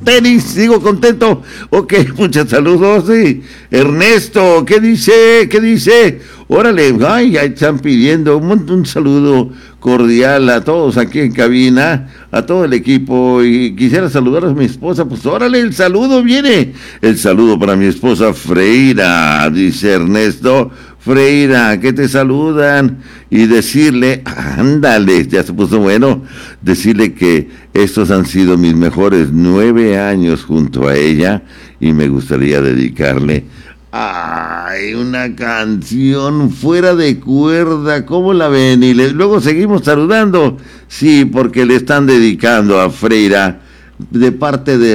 tenis, sigo contento. Ok, muchos saludos. Sí. Ernesto, ¿qué dice? ¿Qué dice? Órale, ay, ya están pidiendo un saludo cordial a todos aquí en cabina, a todo el equipo, y quisiera saludar a mi esposa. Pues órale, el saludo viene. El saludo para mi esposa Freira, dice Ernesto. Freira, que te saludan, y decirle, ándale, ya se puso bueno, decirle que estos han sido mis mejores 9 años junto a ella, y me gustaría dedicarle, ay, una canción fuera de cuerda, ¿cómo la ven? Y luego seguimos saludando, sí, porque le están dedicando a Freira, de parte de